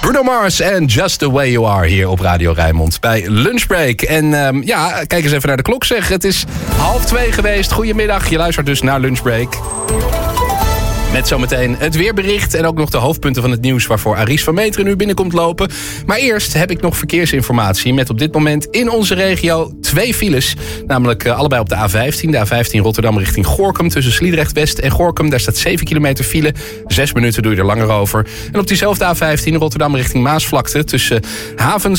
Bruno Mars en Just The Way You Are hier op Radio Rijnmond bij Lunchbreak. En kijk eens even naar de klok zeg. Het is 1:30 geweest. Goedemiddag, je luistert dus naar Lunchbreak. Met zometeen het weerbericht en ook nog de hoofdpunten van het nieuws waarvoor Aries van Meteren nu binnenkomt lopen. Maar eerst heb ik nog verkeersinformatie met op dit moment in onze regio 2 files. Namelijk allebei op de A15. De A15 Rotterdam richting Gorinchem tussen Sliedrecht West en Gorinchem. Daar staat 7 kilometer file. 6 minuten doe je er langer over. En op diezelfde A15 Rotterdam richting Maasvlakte tussen havens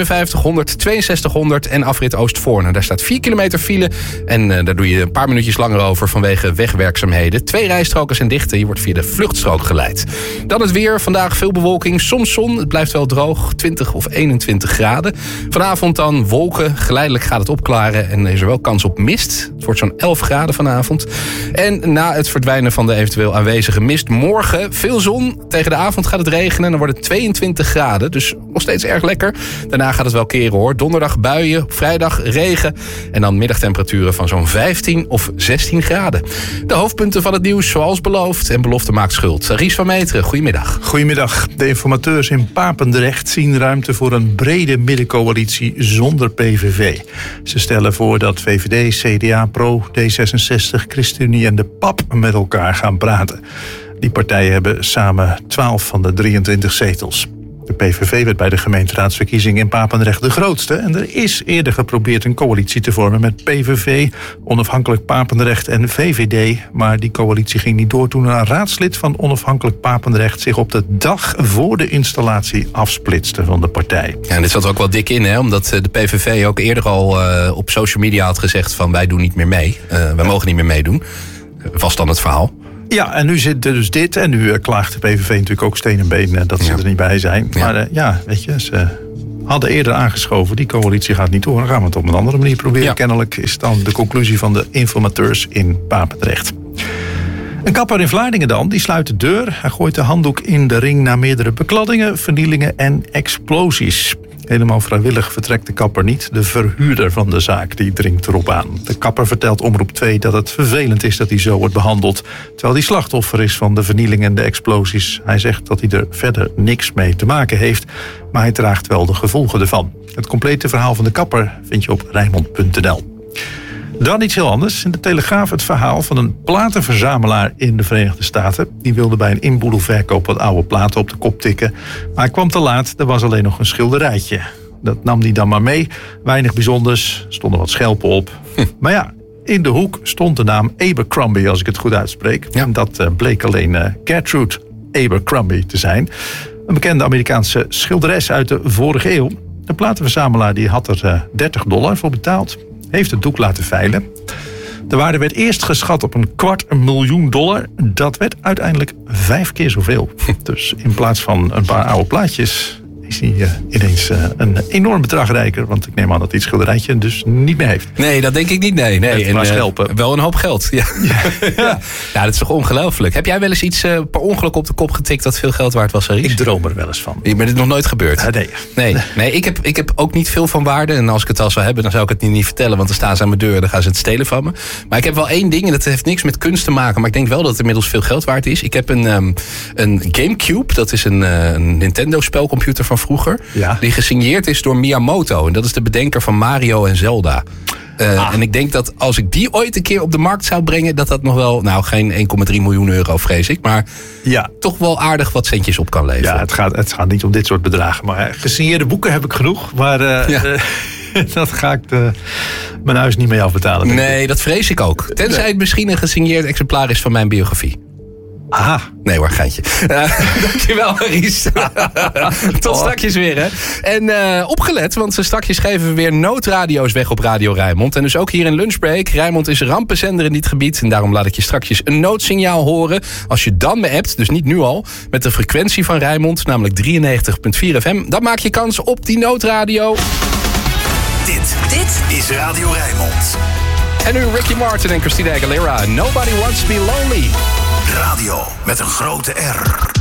5700, 6200 en afrit Oostvoorne. Daar staat 4 kilometer file en daar doe je een paar minuutjes langer over vanwege wegwerkzaamheden. 2 rijstroken zijn dicht. Je wordt via de vluchtstrook geleid. Dan het weer. Vandaag veel bewolking, soms zon. Het blijft wel droog, 20 of 21 graden. Vanavond dan wolken. Geleidelijk gaat het opklaren en is er wel kans op mist. Het wordt zo'n 11 graden vanavond. En na het verdwijnen van de eventueel aanwezige mist, morgen veel zon. Tegen de avond gaat het regenen en dan wordt het 22 graden. Dus nog steeds erg lekker. Daarna gaat het wel keren hoor. Donderdag buien, vrijdag regen. En dan middagtemperaturen van zo'n 15 of 16 graden. De hoofdpunten van het nieuws zoals beloofd. En belofte maakt schuld. Ries van Meteren, goedemiddag. Goedemiddag. De informateurs in Papendrecht zien ruimte voor een brede middencoalitie zonder PVV. Ze stellen voor dat VVD, CDA, PRO, D66, ChristenUnie en de PAP met elkaar gaan praten. Die partijen hebben samen 12 van de 23 zetels. De PVV werd bij de gemeenteraadsverkiezingen in Papendrecht de grootste. En er is eerder geprobeerd een coalitie te vormen met PVV, Onafhankelijk Papendrecht en VVD. Maar die coalitie ging niet door toen een raadslid van Onafhankelijk Papendrecht zich op de dag voor de installatie afsplitste van de partij. Ja, en dit zat er ook wel dik in, hè? Omdat de PVV ook eerder al op social media had gezegd van wij doen niet meer mee. Wij mogen niet meer meedoen. Was dan het verhaal. Ja, en nu zit er dus dit. En nu klaagt de PVV natuurlijk ook steen en been dat ze er niet bij zijn. Maar weet je, ze hadden eerder aangeschoven. Die coalitie gaat niet door. Dan gaan we het op een andere manier proberen. Ja. Kennelijk is dan de conclusie van de informateurs in Papendrecht. Een kapper in Vlaardingen dan, die sluit de deur. Hij gooit de handdoek in de ring na meerdere bekladdingen, vernielingen en explosies. Helemaal vrijwillig vertrekt de kapper niet. De verhuurder van de zaak die dringt erop aan. De kapper vertelt Omroep 2 dat het vervelend is dat hij zo wordt behandeld, terwijl hij slachtoffer is van de vernieling en de explosies. Hij zegt dat hij er verder niks mee te maken heeft, maar hij draagt wel de gevolgen ervan. Het complete verhaal van de kapper vind je op Rijnmond.nl. Dan iets heel anders. In de Telegraaf het verhaal van een platenverzamelaar in de Verenigde Staten. Die wilde bij een inboedelverkoop wat oude platen op de kop tikken. Maar hij kwam te laat, er was alleen nog een schilderijtje. Dat nam hij dan maar mee. Weinig bijzonders, stonden wat schelpen op. Maar ja, in de hoek stond de naam Abercrombie, als ik het goed uitspreek. Ja. En dat bleek alleen Gertrude Abercrombie te zijn. Een bekende Amerikaanse schilderes uit de vorige eeuw. De platenverzamelaar die had er $30 voor betaald. Heeft het doek laten veilen. De waarde werd eerst geschat op $250.000. Dat werd uiteindelijk 5 keer zoveel. Dus in plaats van een paar oude plaatjes is hij ineens een enorm bedrag rijker. Want ik neem aan dat hij het schilderijtje dus niet meer heeft. Nee, dat denk ik niet. Nee. En wel een hoop geld. Ja. Ja, dat is toch ongelooflijk. Heb jij wel eens iets per ongeluk op de kop getikt dat veel geld waard was, Aries? Ik droom er wel eens van. Maar dit is nog nooit gebeurd? Nee, ik heb ook niet veel van waarde. En als ik het al zou hebben, dan zou ik het niet vertellen. Want dan staan ze aan mijn deur en dan gaan ze het stelen van me. Maar ik heb wel één ding en dat heeft niks met kunst te maken. Maar ik denk wel dat het inmiddels veel geld waard is. Ik heb een Gamecube. Dat is een Nintendo spelcomputer van vroeger. Ja. Die gesigneerd is door Miyamoto. En dat is de bedenker van Mario en Zelda. En ik denk dat als ik die ooit een keer op de markt zou brengen, dat nog wel, geen 1,3 miljoen euro vrees ik, maar toch wel aardig wat centjes op kan leveren. Ja, het gaat niet om dit soort bedragen. Maar gesigneerde boeken heb ik genoeg. Maar dat ga ik mijn huis niet mee afbetalen. Nee, dat vrees ik ook. Tenzij het misschien een gesigneerd exemplaar is van mijn biografie. Aha. Nee hoor, geintje. Dankjewel, Ries. Tot straks weer, hè. En opgelet, want straks geven we weer noodradio's weg op Radio Rijnmond. En dus ook hier in Lunchbreak. Rijnmond is rampenzender in dit gebied. En daarom laat ik je straks een noodsignaal horen. Als je dan me appt, dus niet nu al, met de frequentie van Rijnmond, namelijk 93.4 FM, dan maak je kans op die noodradio. Dit is Radio Rijnmond. En nu Ricky Martin en Christina Aguilera. Nobody Wants to Be Lonely. Radio met een grote R.